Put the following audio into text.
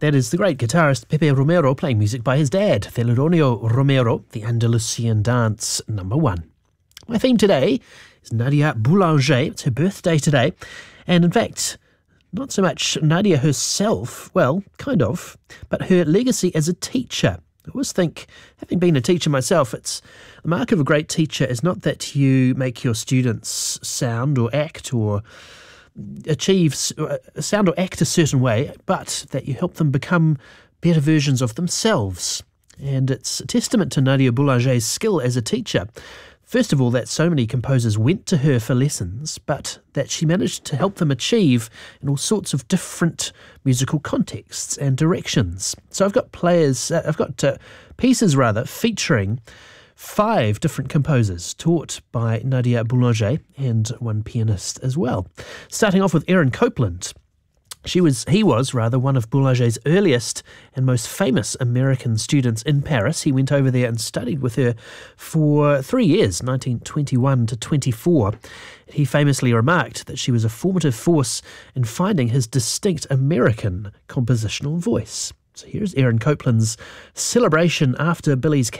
That is the great guitarist Pepe Romero playing music by his dad, Celedonio Romero, the Andalusian dance number 1. My theme today is Nadia Boulanger. It's her birthday today. And in fact, not so much Nadia herself, well, kind of, but her legacy as a teacher. I always think, having been a teacher myself, it's the mark of a great teacher is not that you make your students sound or act or sound or act a certain way, but that you help them become better versions of themselves. And it's a testament to Nadia Boulanger's skill as a teacher. First of all, that so many composers went to her for lessons, but that she managed to help them achieve in all sorts of different musical contexts and directions. So I've got pieces featuring 5 different composers taught by Nadia Boulanger and one pianist as well. Starting off with Aaron Copland. He was one of Boulanger's earliest and most famous American students in Paris. He went over there and studied with her for 3 years, 1921 to 24. He famously remarked that she was a formative force in finding his distinct American compositional voice. So here's Aaron Copland's Celebration After Billy's